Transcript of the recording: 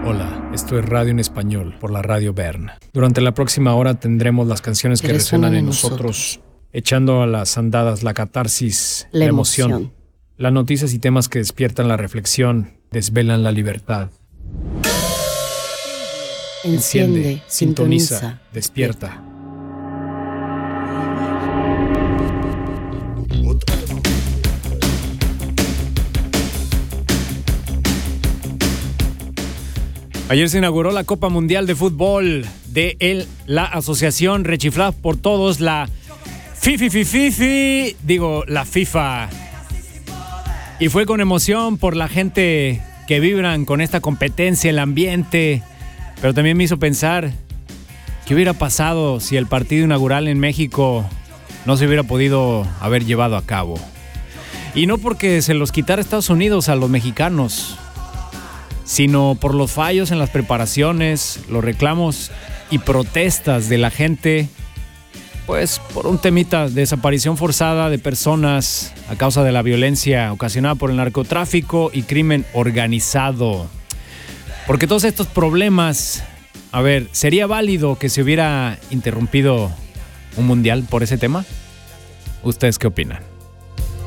Hola, esto es Radio en Español por la Radio Bern. Durante la próxima hora tendremos las canciones que resuenan en nosotros, echando a las andadas la catarsis, la emoción, las noticias y temas que despiertan la reflexión, desvelan la libertad. Enciende, sintoniza, despierta. Ayer se inauguró la Copa Mundial de Fútbol de la Asociación Rechiflada por Todos, la FIFA. Y fue con emoción por la gente que vibran con esta competencia, el ambiente, pero también me hizo pensar qué hubiera pasado si el partido inaugural en México no se hubiera podido haber llevado a cabo. Y no porque se los quitara Estados Unidos a los mexicanos, sino por los fallos en las preparaciones, los reclamos y protestas de la gente, pues por un temita de desaparición forzada de personas a causa de la violencia ocasionada por el narcotráfico y crimen organizado. Porque todos estos problemas, ¿sería válido que se hubiera interrumpido un mundial por ese tema? ¿Ustedes qué opinan?